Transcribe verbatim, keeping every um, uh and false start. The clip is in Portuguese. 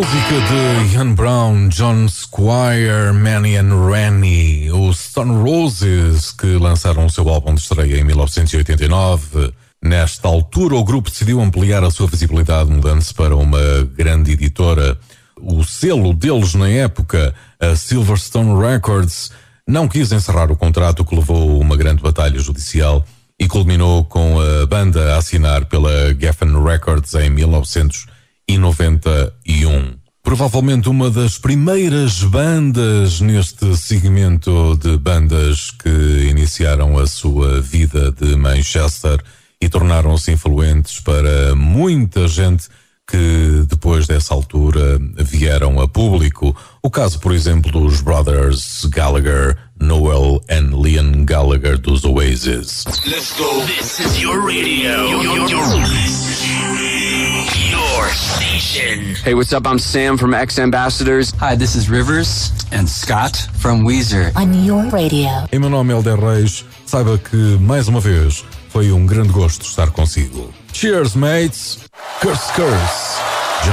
música de Ian Brown, John Squire, Manny and Ranny, os Stone Roses, que lançaram o seu álbum de estreia em mil novecentos e oitenta e nove. Nesta altura, o grupo decidiu ampliar a sua visibilidade, mudando-se para uma grande editora. O selo deles na época, a Silverstone Records, não quis encerrar o contrato, que levou a uma grande batalha judicial e culminou com a banda a assinar pela Geffen Records em mil novecentos e noventa e um. Provavelmente uma das primeiras bandas neste segmento de bandas que iniciaram a sua vida de Manchester e tornaram-se influentes para muita gente que depois dessa altura vieram a público. O caso, por exemplo, dos Brothers Gallagher, Noel and Liam Gallagher dos Oasis. Let's go. This is your radio. Your, your, your station. Hey, what's up? I'm Sam from X Ambassadors. Hi, this is Rivers and Scott from Weezer. On your radio. Em meu nome é Helder Reis. Saiba que, mais uma vez, foi um grande gosto estar consigo. Cheers, mates. Curse, curse.